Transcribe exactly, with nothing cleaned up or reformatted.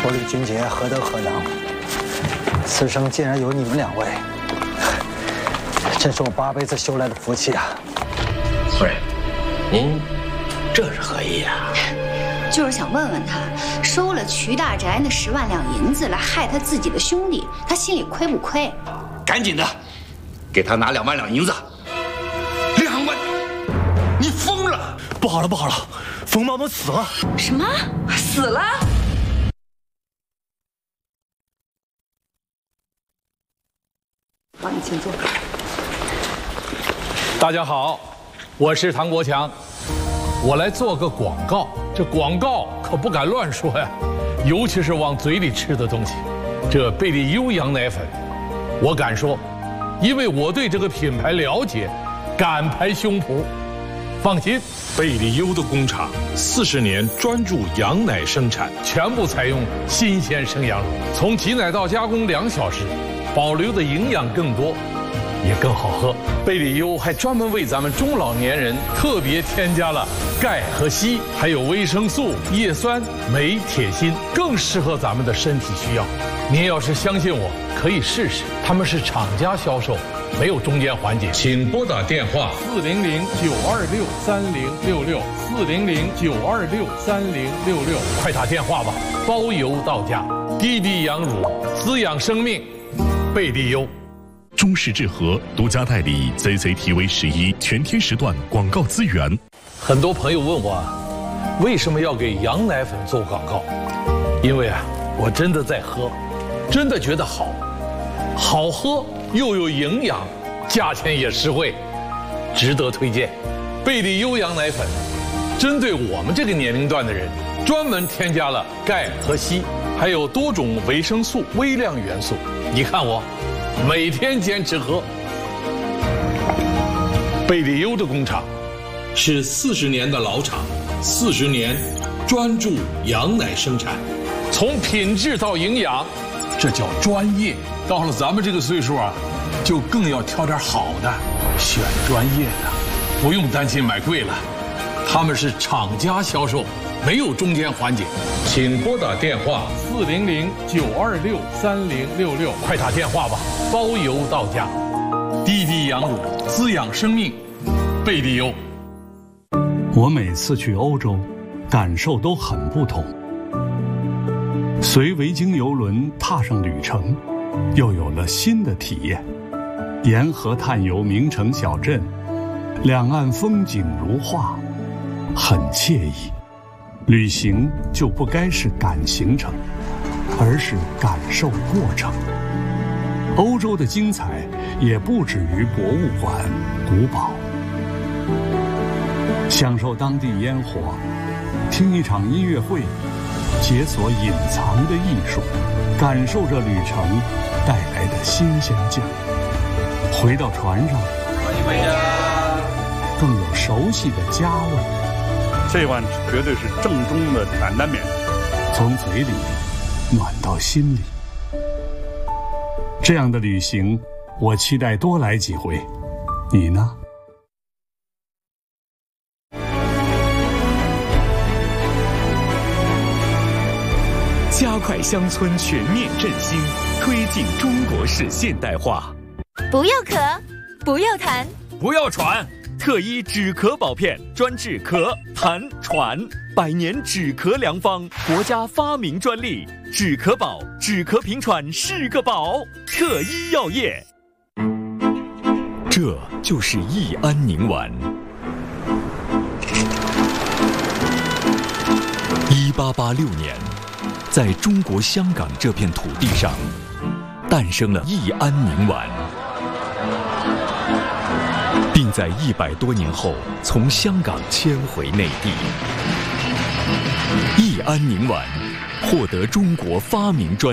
我吕俊杰何德何能，此生竟然有你们两位，真是我八辈子修来的福气啊！ 夫人，您这是何意啊？ 就是想问问他，收了瞿大宅那十万两银子来害他自己的兄弟，他心里亏不亏？ 赶紧的，给他拿两万两银子。两万？你疯了！ 不好了，不好了，冯毛毛死了！ 什么？死了？ 好，你请坐。 大家好，我是唐国强。我来做个广告，这广告可不敢乱说呀，尤其是往嘴里吃的东西。这贝利优羊奶粉，我敢说，因为我对这个品牌了解，敢拍胸脯。放心， 贝利优的工厂四十年专注羊奶生产， 全部采用新鲜生羊乳，从挤奶到加工两小时，保留的营养更多。也更好喝。贝利优还专门为咱们中老年人特别添加了钙和硒，还有维生素、叶酸、镁、铁、锌，更适合咱们的身体需要。您要是相信我，可以试试。他们是厂家销售，没有中间环节。 请拨打电话四零零九二六三零六六四零零九二六三零六六，快打电话吧，包邮到家。滴滴羊乳，滋养生命，贝利优。 中视智和独家代理 C C T V 十一全天时段广告资源。 很多朋友问我，为什么要给羊奶粉做广告？因为啊，我真的在喝，真的觉得好，好喝又有营养，价钱也实惠，值得推荐。贝利优羊奶粉，针对我们这个年龄段的人，专门添加了钙和硒，还有多种维生素、微量元素。你看我。每天坚持喝。贝利优的工厂是四十年的老厂，四十年专注羊奶生产， 从品质到营养，这叫专业。到了咱们这个岁数啊，就更要挑点好的，选专业的，不用担心买贵了。他们是厂家销售，没有中间环节。 请拨打电话四零零九二六三零六六，快打电话吧，包邮到家。滴滴羊乳，滋养生命，贝利优。 我每次去欧洲，感受都很不同。随维京邮轮踏上旅程，又有了新的体验。沿河探游名城小镇，两岸风景如画，很惬意。旅行就不该是赶行程，而是感受过程。欧洲的精彩也不止于博物馆、古堡。享受当地烟火，听一场音乐会，解锁隐藏的艺术，感受着旅程带来的新鲜劲儿。回到船上，欢迎回家，更有熟悉的家味。 这碗绝对是正宗的担担面， 从嘴里暖到心里。这样的旅行，我期待多来几回。你呢？ 加快乡村全面振兴，推进中国式现代化。 不要咳，不要痰， 不要喘。特医止咳宝片专治咳、痰、喘，百年止咳良方，国家发明专利。止咳宝，止咳平喘是个宝。特医药业，这就是益安宁丸。一八八六年，在中国香港这片土地上，诞生了益安宁丸。并在一百多年后从香港迁回内地。益安宁丸获得中国发明专利。